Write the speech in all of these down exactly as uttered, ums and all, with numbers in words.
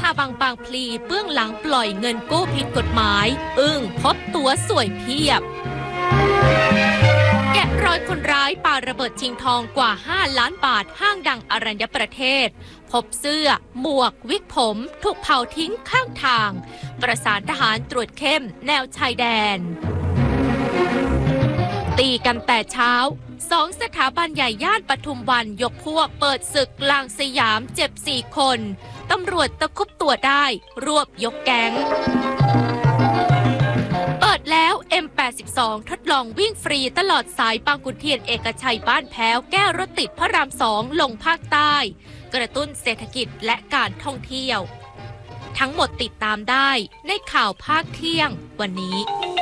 าบางบางพลีเบื้องหลังปล่อยเงินกู้ผิดกฎหมายอึ้งพบตัวสวยเพียบแกะรอยคนร้ายปาระเบิดชิงทองกว่าห้าล้านบาทห้างดังอรัญญประเทศพบเสื้อหมวกวิกผมถูกเผาทิ้งข้างทางประสานทหารตรวจเข้มแนวชายแดนตีกันแต่เช้าสองสถาบันใหญ่ย่านปทุมวันยกพวกเปิดศึกกลางสยามเจ็บสี่คนตำรวจตะคุบตัวได้รวบยกแก๊งเปิดแล้ว เอ็ม แปดสิบสอง ทดลองวิ่งฟรีตลอดสายบางขุนเทียนเอกชัยบ้านแพ้วแก้รถติดพระรามสองลงภาคใต้กระตุ้นเศรษฐกิจและการท่องเที่ยวทั้งหมดติดตามได้ในข่าวภาคเที่ยงวันนี้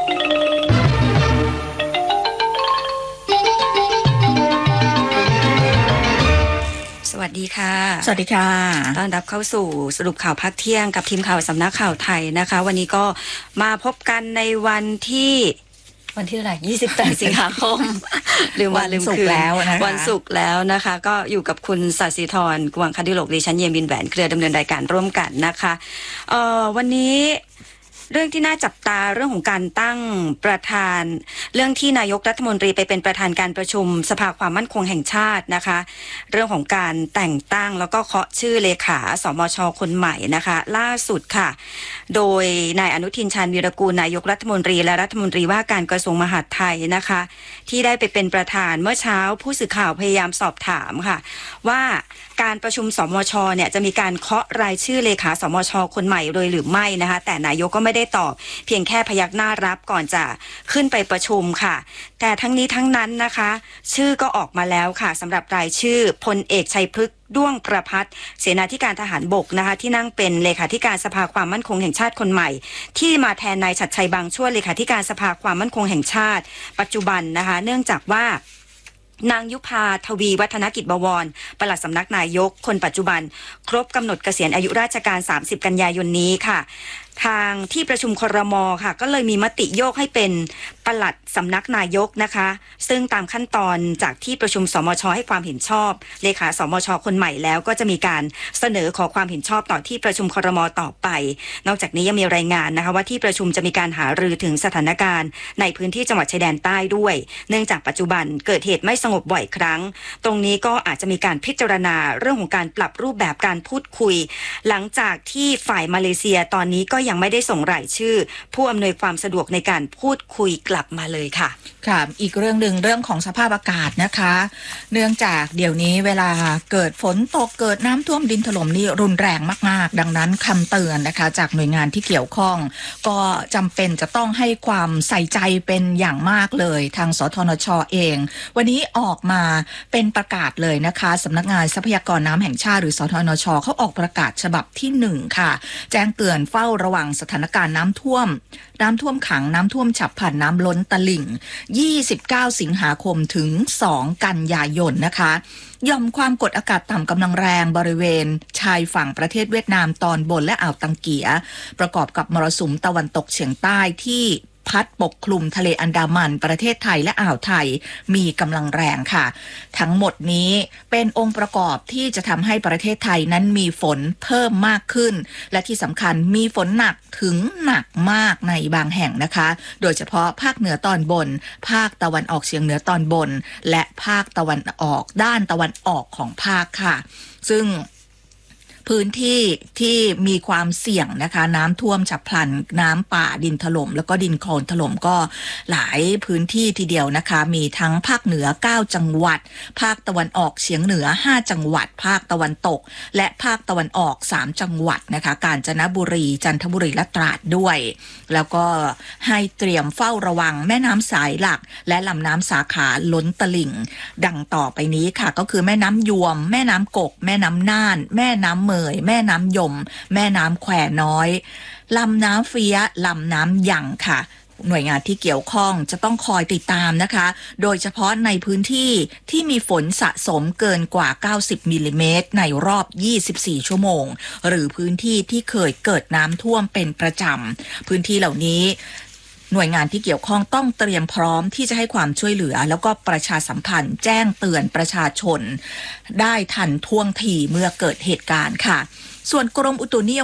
สวัสดีค่ะสวัสดีค่ะต้อนรับเข้าสู่สรุปข่าวภาคเที่ยงกับทีมข่าวสำนักข่าวไทยนะคะวันนี้ก็มาพบกันในวันที่วันที่เท่าไหร่ยี่สิบแปดสิงหาคมลืมวันลืมคืนแล้วนะคะวันศุกร์แล้วนะคะก็อยู่กับคุณศศิธรกวางคดิโลกดิฉันเยมินแหวนเครือดำเนินรายการร่วมกันนะคะเอ่อวันนี้เรื่องที่น่าจับตาเรื่องของการตั้งประธานเรื่องที่นายกรัฐมนตรีไปเป็นประธานการประชุมสภาความมั่นคงแห่งชาตินะคะเรื่องของการแต่งตั้งแล้วก็เคาะชื่อเลขาสมชคนใหม่นะคะล่าสุดค่ะโดยนายอนุทินชาญวีรกูลนายกรัฐมนตรีและรัฐมนตรีว่าการกระทรวงมหาดไทยนะคะที่ได้ไปเป็นประธานเมื่อเช้าผู้สื่อข่าวพยายามสอบถามค่ะว่าการประชุมสมชเนี่ยจะมีการเคาะรายชื่อเลขาสมชคนใหม่เลยหรือไม่นะคะแต่นายกก็ไม่ได้ตอบเพียงแค่พยักหน้ารับก่อนจะขึ้นไปประชุมค่ะแต่ทั้งนี้ทั้งนั้นนะคะชื่อก็ออกมาแล้วค่ะสำหรับรายชื่อพลเอกชัยพฤกษ์ด้วงประภัสเสนาธิการทหารบกนะคะที่นั่งเป็นเลขาธิการสภาความมั่นคงแห่งชาติคนใหม่ที่มาแทนนายฉัตรชัยบางชั่วเลขาธิการสภาความมั่นคงแห่งชาติปัจจุบันนะคะเนื่องจากว่านางยุพาทวีวัฒนกิจบวรปลัดสำนักนายกคนปัจจุบันครบกำหนดเกษียณอายุราชการสามสิบกันยายนนี้ค่ะทางที่ประชุมครม.ค่ะก็เลยมีมติโยกให้เป็นปลัดสำนักนายกนะคะซึ่งตามขั้นตอนจากที่ประชุมสมช.ให้ความเห็นชอบเลขาสมช.คนใหม่แล้วก็จะมีการเสนอขอความเห็นชอบต่อที่ประชุมครม.ต่อไปนอกจากนี้ยังมีรายงานนะคะว่าที่ประชุมจะมีการหารือถึงสถานการณ์ในพื้นที่จังหวัดชายแดนใต้ด้วยเนื่องจากปัจจุบันเกิดเหตุไม่สงบบ่อยครั้งตรงนี้ก็อาจจะมีการพิจารณาเรื่องของการปรับรูปแบบการพูดคุยหลังจากที่ฝ่ายมาเลเซียตอนนี้ก็ยังไม่ได้ส่งรายชื่อผู้อำนวยความสะดวกในการพูดคุยกลับมาเลยค่ะค่ะอีกเรื่องหนึ่งเรื่องของสภาพอากาศนะคะเนื่องจากเดี๋ยวนี้เวลาเกิดฝนตกเกิดน้ำท่วมดินถล่มนี่รุนแรงมากๆดังนั้นคำเตือนนะคะจากหน่วยงานที่เกี่ยวข้องก็จำเป็นจะต้องให้ความใส่ใจเป็นอย่างมากเลยทางสทนช.เองวันนี้ออกมาเป็นประกาศเลยนะคะสำนักงานทรัพยากรน้ำแห่งชาติหรือสทนช.เขาออกประกาศฉบับที่หนึ่งค่ะแจ้งเตือนเฝ้าระวังสถานการณ์น้ำท่วมน้ำท่วมขังน้ำท่วมฉับพลันน้ำล้นตลิ่งยี่สิบเก้าสิงหาคมถึงสองกันยายนนะคะหย่อมความกดอากาศต่ำกำลังแรงบริเวณชายฝั่งประเทศเวียดนามตอนบนและอ่าวตังเกียประกอบกับมรสุมตะวันตกเฉียงใต้ที่พัดปกคลุมทะเลอันดามันประเทศไทยและอ่าวไทยมีกำลังแรงค่ะทั้งหมดนี้เป็นองค์ประกอบที่จะทำให้ประเทศไทยนั้นมีฝนเพิ่มมากขึ้นและที่สำคัญมีฝนหนักถึงหนักมากในบางแห่งนะคะโดยเฉพาะภาคเหนือตอนบนภาคตะวันออกเฉียงเหนือตอนบนและภาคตะวันออกด้านตะวันออกของภาคค่ะซึ่งพื้นที่ที่มีความเสี่ยงนะคะน้ำท่วมฉับพลันน้ำป่าดินถล่มแล้วก็ดินโคลนถล่มก็หลายพื้นที่ทีเดียวนะคะมีทั้งภาคเหนือเก้าจังหวัดภาคตะวันออกเฉียงเหนือห้าจังหวัดภาคตะวันตกและภาคตะวันออกสามจังหวัดนะคะกาญจนบุรีจันทบุรีและตราดด้วยแล้วก็ให้เตรียมเฝ้าระวังแม่น้ำสายหลักและลำน้ำสาขาล้นตลิ่งดังต่อไปนี้ค่ะก็คือแม่น้ำยวมแม่น้ำกกแม่น้ำน่านแม่น้ำแม่น้ำยมแม่น้ำแควน้อยลำน้ำเฟี้ยลำน้ำยังค่ะหน่วยงานที่เกี่ยวข้องจะต้องคอยติดตามนะคะโดยเฉพาะในพื้นที่ที่มีฝนสะสมเกินกว่าเก้าสิบมิลลิเมตรในรอบยี่สิบสี่ชั่วโมงหรือพื้นที่ที่เคยเกิดน้ำท่วมเป็นประจำพื้นที่เหล่านี้หน่วยงานที่เกี่ยวข้องต้องเตรียมพร้อมที่จะให้ความช่วยเหลือแล้วก็ประชาสัมพันธ์แจ้งเตือนประชาชนได้ทันท่วงทีเมื่อเกิดเหตุการณ์ค่ะส่วนกรมอุตุนิยม